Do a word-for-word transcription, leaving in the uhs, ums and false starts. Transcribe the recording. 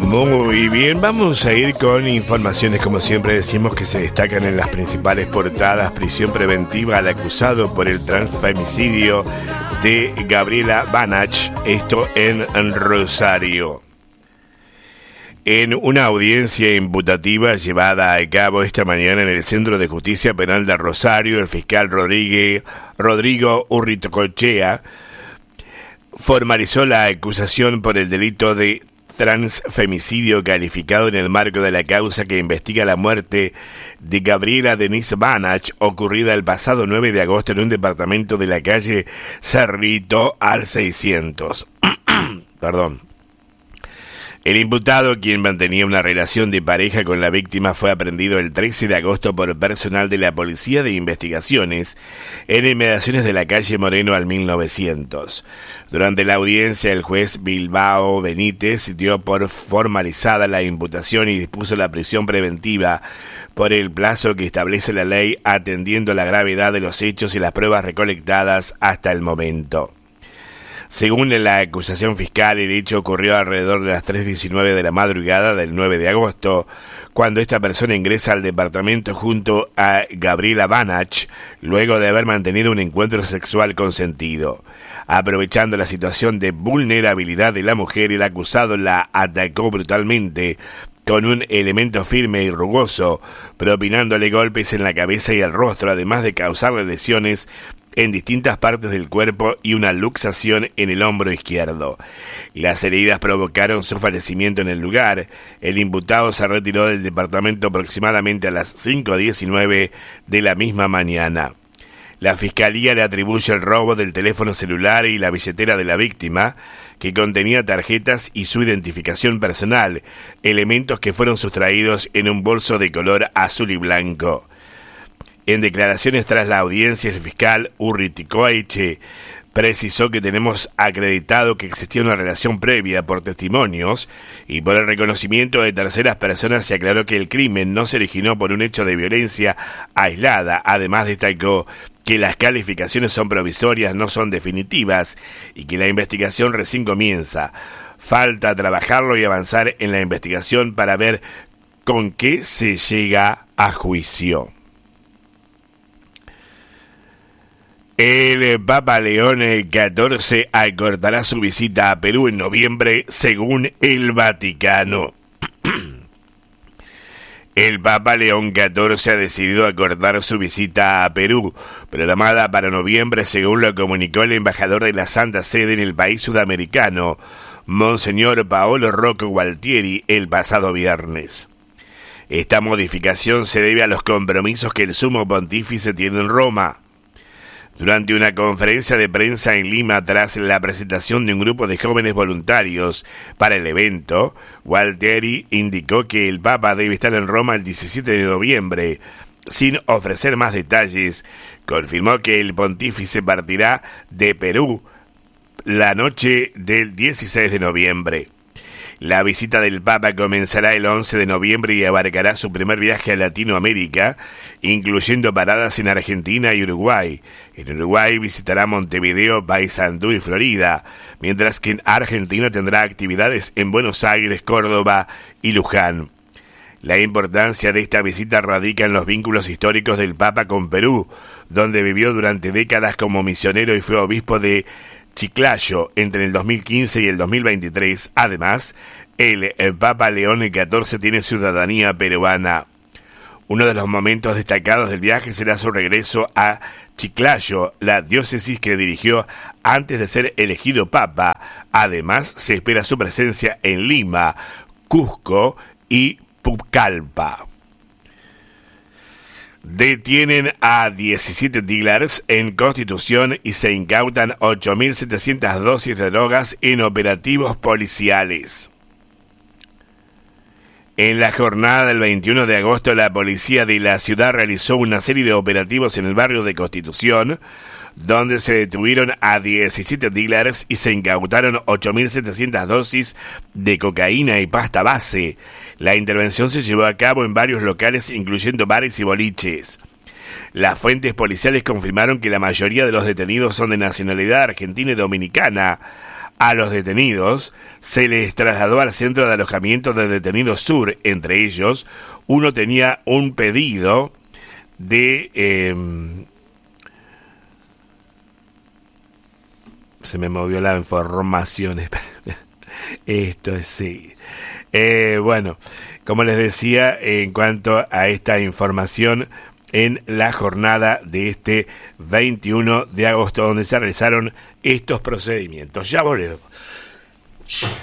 Muy bien, vamos a ir con informaciones, como siempre decimos, que se destacan en las principales portadas. Prisión preventiva al acusado por el transfemicidio de Gabriela Banach, esto en Rosario. En una audiencia imputativa llevada a cabo esta mañana en el Centro de Justicia Penal de Rosario, el fiscal Rodríguez, Rodrigo Urriticochea formalizó la acusación por el delito de transfemicidio calificado en el marco de la causa que investiga la muerte de Gabriela Denise Banach, ocurrida el pasado nueve de agosto en un departamento de la calle Cerrito al seiscientos. Perdón. El imputado, quien mantenía una relación de pareja con la víctima, fue aprehendido el trece de agosto por personal de la Policía de Investigaciones en inmediaciones de la calle Moreno al mil novecientos. Durante la audiencia, el juez Bilbao Benítez dio por formalizada la imputación y dispuso la prisión preventiva por el plazo que establece la ley, atendiendo la gravedad de los hechos y las pruebas recolectadas hasta el momento. Según la acusación fiscal, el hecho ocurrió alrededor de las tres diecinueve de la madrugada del nueve de agosto, cuando esta persona ingresa al departamento junto a Gabriela Banach, luego de haber mantenido un encuentro sexual consentido. Aprovechando la situación de vulnerabilidad de la mujer, el acusado la atacó brutalmente con un elemento firme y rugoso, propinándole golpes en la cabeza y el rostro, además de causarle lesiones en distintas partes del cuerpo y una luxación en el hombro izquierdo. Las heridas provocaron su fallecimiento en el lugar. El imputado se retiró del departamento aproximadamente a las cinco diecinueve de la misma mañana. La fiscalía le atribuye el robo del teléfono celular y la billetera de la víctima, que contenía tarjetas y su identificación personal, elementos que fueron sustraídos en un bolso de color azul y blanco. En declaraciones tras la audiencia, el fiscal Urriticochea precisó que tenemos acreditado que existía una relación previa por testimonios y por el reconocimiento de terceras personas. Se aclaró que el crimen no se originó por un hecho de violencia aislada. Además, destacó que las calificaciones son provisorias, no son definitivas, y que la investigación recién comienza. Falta trabajarlo y avanzar en la investigación para ver con qué se llega a juicio. El Papa León catorce acortará su visita a Perú en noviembre, según el Vaticano. El Papa León catorce ha decidido acortar su visita a Perú, programada para noviembre, según lo comunicó el embajador de la Santa Sede en el país sudamericano, Monseñor Paolo Rocco Gualtieri, el pasado viernes. Esta modificación se debe a los compromisos que el sumo pontífice tiene en Roma. Durante una conferencia de prensa en Lima tras la presentación de un grupo de jóvenes voluntarios para el evento, Gualtieri indicó que el Papa debe estar en Roma el diecisiete de noviembre. Sin ofrecer más detalles, confirmó que el pontífice partirá de Perú la noche del dieciséis de noviembre. La visita del Papa comenzará el once de noviembre y abarcará su primer viaje a Latinoamérica, incluyendo paradas en Argentina y Uruguay. En Uruguay visitará Montevideo, Paysandú y Florida, mientras que en Argentina tendrá actividades en Buenos Aires, Córdoba y Luján. La importancia de esta visita radica en los vínculos históricos del Papa con Perú, donde vivió durante décadas como misionero y fue obispo de Chiclayo entre el dos mil quince y el dos mil veintitrés. Además, el, el Papa León catorce tiene ciudadanía peruana. Uno de los momentos destacados del viaje será su regreso a Chiclayo, la diócesis que dirigió antes de ser elegido Papa. Además, se espera su presencia en Lima, Cusco y Pucallpa. Detienen a diecisiete dealers en Constitución y se incautan ocho mil setecientas dosis de drogas en operativos policiales. En la jornada del veintiuno de agosto, la policía de la ciudad realizó una serie de operativos en el barrio de Constitución, donde se detuvieron a diecisiete dealers y se incautaron ocho mil setecientas dosis de cocaína y pasta base. La intervención se llevó a cabo en varios locales, incluyendo bares y boliches. Las fuentes policiales confirmaron que la mayoría de los detenidos son de nacionalidad argentina y dominicana. A los detenidos se les trasladó al centro de alojamiento de detenidos sur. Entre ellos, uno tenía un pedido de... Eh, se me movió la información. Esto es sí. Eh, bueno, como les decía, en cuanto a esta información, en la jornada de este veintiuno de agosto, donde se realizaron estos procedimientos. Ya volvemos.